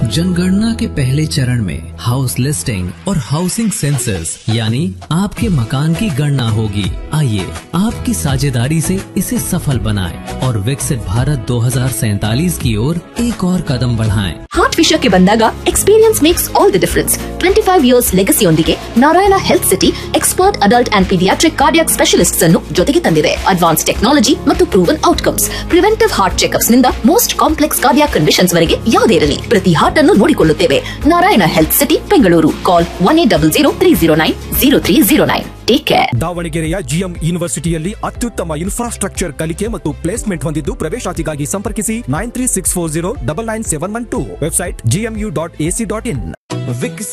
जनगणना के पहले चरण में हाउस लिस्टिंग और हाउसिंग सेंसस यानी आपके मकान की गणना होगी। आइए आपकी साझेदारी से इसे सफल बनाएं और विकसित भारत 2047 की ओर एक और कदम बढ़ाएं। ಹಾರ್ಟ್ ವಿಷಯಕ್ಕೆ ಬಂದಾಗ experience makes all the difference. 25 years ಲೆಗಸಿಯೊಂದಿಗೆ Narayana health city expert adult and paediatric cardiac specialists ಅನ್ನು ಜೊತೆಗೆ ತಂದಿದೆ. ಅಡ್ವಾನ್ಸ್ ಟೆಕ್ನಾಲಜಿ ಮತ್ತು proven outcomes, preventive heart checkups ನಿಂದ ಮೋಸ್ಟ್ ಕಾಂಪ್ಲೆಕ್ಸ್ ಕಾರ್ಡಿಯಾಕ್ ಕಂಡೀಷನ್ಸ್ ವರೆಗೆ ಯಾವುದೇ ಇರಲಿ ಪ್ರತಿ ಹಾರ್ಟ್ ಅನ್ನು ನೋಡಿಕೊಳ್ಳುತ್ತೇವೆ. Narayana health city Bengaluru. ಕಾಲ್ 1800-309-0309. Take care. ದಾವಣಗೆರೆಯ ಜಿಎಂ ಯೂನಿವರ್ಸಿಟಿಯಲ್ಲಿ ಅತ್ಯುತ್ತಮ ಇನ್ಫ್ರಾಸ್ಟ್ರಕ್ಚರ್ ಕಲಿಕೆ ಮತ್ತು ಪ್ಲೇಸ್ಮೆಂಟ್ ಹೊಂದಿದ್ದು ಪ್ರವೇಶಾತಿಗಾಗಿ ಸಂಪರ್ಕಿಸಿ 9364099712. Website gmu.ac.in.